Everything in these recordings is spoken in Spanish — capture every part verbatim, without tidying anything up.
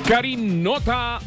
Karinota.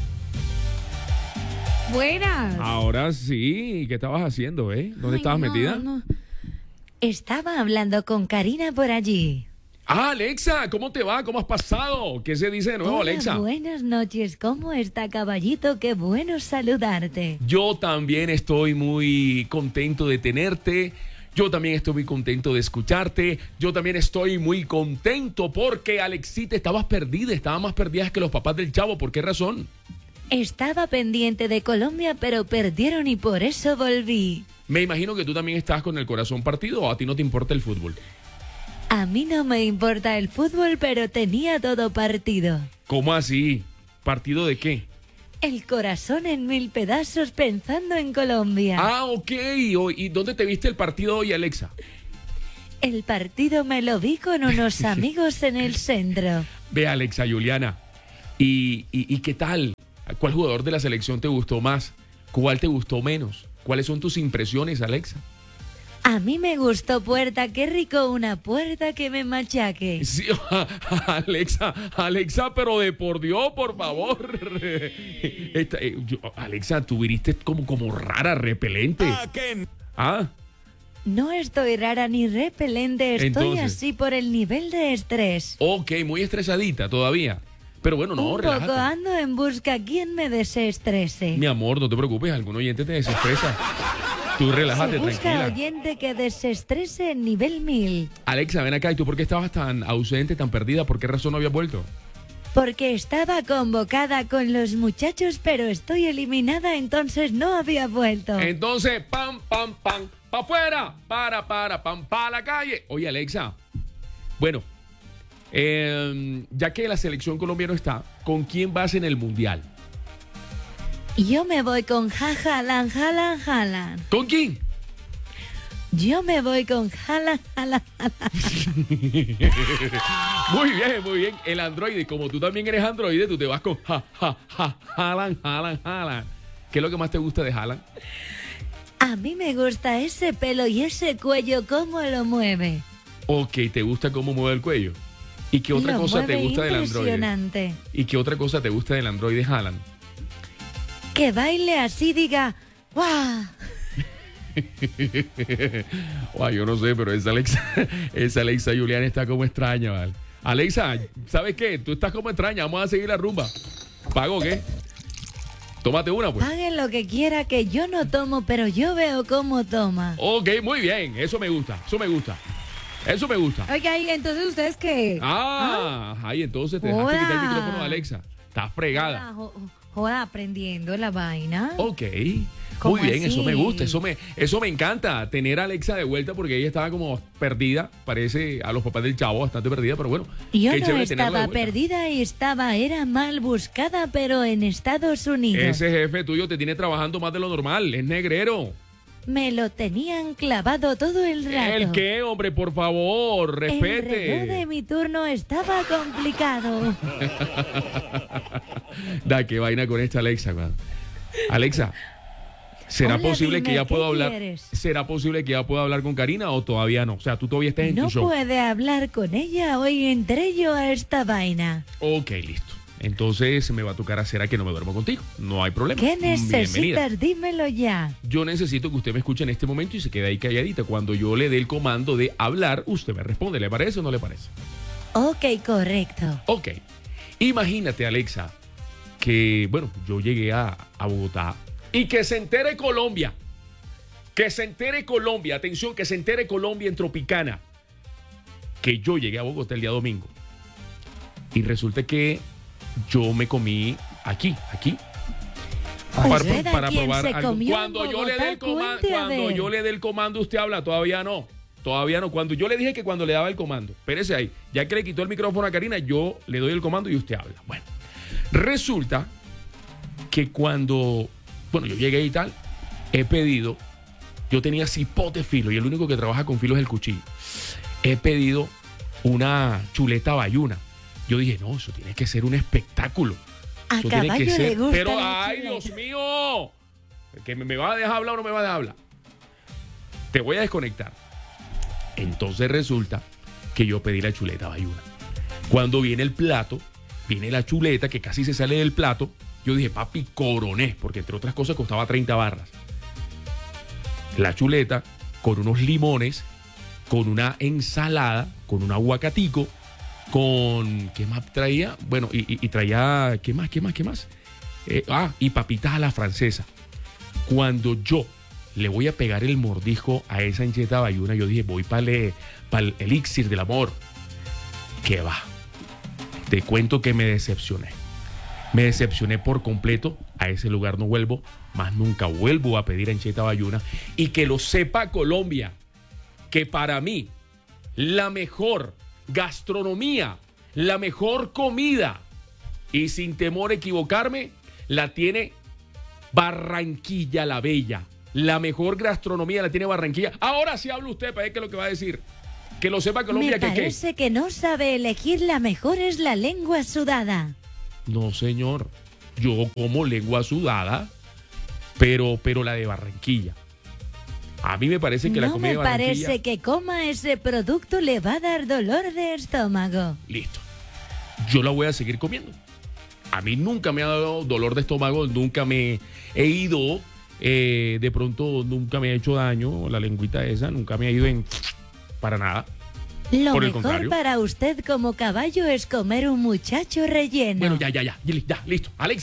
Buenas. Ahora sí, ¿qué estabas haciendo, eh? ¿Dónde Ay, estabas no, metida? no. Estaba hablando con Karina por allí. Ah, Alexa, ¿cómo te va? ¿Cómo has pasado? ¿Qué se dice de nuevo, Hola, Alexa? buenas noches. ¿Cómo está, caballito? Qué bueno saludarte. Yo también estoy muy contento de tenerte. Yo también estoy muy contento de escucharte. Yo también estoy muy contento porque, Alexita, estabas perdida. Estabas más perdida que los papás del Chavo. ¿Por qué razón? Estaba pendiente de Colombia, pero perdieron y por eso volví. Me imagino que tú también estás con el corazón partido o a ti no te importa el fútbol. A mí no me importa el fútbol, pero tenía todo partido. ¿Cómo así? ¿Partido de qué? El corazón en mil pedazos pensando en Colombia. Ah, ok. ¿Y dónde te viste el partido hoy, Alexa? El partido me lo vi con unos amigos en el centro. Ve, Alexa, Juliana. ¿Y, y, y qué tal? ¿Cuál jugador de la selección te gustó más? ¿Cuál te gustó menos? ¿Cuáles son tus impresiones, Alexa? A mí me gustó Puerta, qué rico una puerta que me machaque. Sí, Alexa, Alexa, pero de por Dios, por favor. Esta, eh, yo, Alexa, tú viniste como, como rara, repelente. Ah, No estoy rara ni repelente, estoy Entonces. así por el nivel de estrés. ok, muy estresadita todavía. Pero bueno, no, Un relájate. poco ando en busca quien me desestrese. Mi amor, no te preocupes, algún oyente te desestresa. Tú relájate, Se busca tranquila. oyente que desestrese en nivel mil. Alexa, ven acá. ¿Y tú por qué estabas tan ausente, tan perdida? ¿Por qué razón no habías vuelto? Porque estaba convocada con los muchachos, pero estoy eliminada, entonces no había vuelto. Entonces, pam, pam, pam, pa' afuera, para, para, pam, pa' la calle. Oye, Alexa, bueno, eh, ya que la selección colombiana está, ¿con quién vas en el Mundial? Yo me voy con Jajalan, Jalan, Jalan. ¿Con quién? Yo me voy con Jalan, Jalan, Jalan. Muy bien, muy bien. El androide, como tú también eres androide, tú te vas con ja, ja, ja, Haaland, Haaland, Haaland. ¿Qué es lo que más te gusta de Haaland? A mí me gusta ese pelo y ese cuello, cómo lo mueve. Ok, ¿te gusta cómo mueve el cuello? ¿Y qué otra Lo cosa te mueve gusta del androide? impresionante. ¿Y qué otra cosa te gusta del androide Haaland? Que baile así, diga, ¡guau! Guau, yo no sé, pero esa Alexa, esa Alexa Juliana está como extraña, ¿vale? Alexa, ¿sabes qué? Tú estás como extraña, vamos a seguir la rumba. ¿Pago o qué? Tómate una, pues. Paguen lo que quiera, que yo no tomo, pero yo veo cómo toma. Ok, muy bien, eso me gusta, eso me gusta. Eso me gusta. Oiga, ¿y entonces ustedes qué? Ah, ay, entonces te dejaste Hola. quitar el micrófono de Alexa. Estás fregada. Joda, jo- joda, aprendiendo la vaina. Ok. ¿Cómo Muy bien, eso así? me gusta, eso me, eso me encanta, tener a Alexa de vuelta porque ella estaba como perdida, parece a los papás del Chavo, bastante perdida, pero bueno. Yo qué no chévere tenerla de estaba vuelta. perdida y estaba, era mal buscada, pero en Estados Unidos. Ese jefe tuyo te tiene trabajando más de lo normal, es negrero. Me lo tenían clavado todo el rato. ¿El qué, hombre? Por favor, El reloj de respete. mi turno estaba complicado. Da, qué vaina con esta Alexa, man. Alexa, ¿será Hola, posible que dime, ya pueda ¿qué hablar? quieres? ¿Será posible que ya pueda hablar con Karina o todavía no? O sea, tú todavía estás en No tu show. puede hablar con ella, hoy entré yo a esta vaina. Ok, listo. Entonces me va a tocar hacer a que no me duermo contigo. No hay problema. ¿Qué Bienvenida. necesitas? Dímelo ya. Yo necesito que usted me escuche en este momento y se quede ahí calladita. Cuando yo le dé el comando de hablar, usted me responde. ¿Le parece o no le parece? Ok, correcto. Ok. Imagínate, Alexa, que, bueno, yo llegué a, a Bogotá y que se entere Colombia. Que se entere Colombia. Atención, que se entere Colombia en Tropicana. Que yo llegué a Bogotá el día domingo. Y resulta que yo me comí aquí, aquí. Pues verá quién se algo. comió en Cuando yo le dé el Bogotá, comando, cuente a cuando ver. yo le dé el comando, usted habla, todavía no. Todavía no. Cuando yo le dije que cuando le daba el comando, espérese ahí, ya que le quitó el micrófono a Karina, yo le doy el comando y usted habla. Bueno, resulta que cuando, bueno, yo llegué y tal, he pedido, yo tenía cipote filo y el único que trabaja con filo es el cuchillo. He pedido una chuleta bayuna. Yo dije, no, eso tiene que ser un espectáculo. A Eso tiene caballo que le ser. gusta Pero, la ay, chuleta. Dios mío. ¿Que me, me va a dejar hablar o no me va a dejar hablar? Te voy a desconectar. Entonces resulta que yo pedí la chuleta bayuna. Cuando viene el plato, viene la chuleta que casi se sale del plato. Yo dije, papi, coroné, porque entre otras cosas costaba treinta barras. La chuleta con unos limones, con una ensalada, con un aguacatico, con... ¿Qué más traía? Bueno, y, y, y traía... ¿Qué más? ¿Qué más? ¿Qué más? Eh, ah, y papitas a la francesa. Cuando yo le voy a pegar el mordisco a esa ancheta bayuna, yo dije, voy para el, el elixir del amor. ¿Qué va? Te cuento que me decepcioné. Me decepcioné por completo. A ese lugar no vuelvo. Más nunca vuelvo a pedir ancheta bayuna. Y que lo sepa Colombia, que para mí la mejor gastronomía, la mejor comida, y sin temor a equivocarme, la tiene Barranquilla la Bella. La mejor gastronomía la tiene Barranquilla. Ahora sí habla usted para ver qué es lo que va a decir. Que lo sepa Colombia. Me que parece que no sabe elegir. La mejor es la lengua sudada. No, señor. Yo como lengua sudada, pero, pero la de Barranquilla. A mí me parece que no la comida de me Barranquilla... parece que coma ese producto le va a dar dolor de estómago. Listo. Yo la voy a seguir comiendo. A mí nunca me ha dado dolor de estómago, nunca me he ido, eh, de pronto nunca me ha hecho daño la lengüita esa, nunca me ha ido en... para nada. Lo Por el mejor contrario. para usted como caballo es comer un muchacho relleno. Bueno, ya, ya, ya, ya, listo. Alex.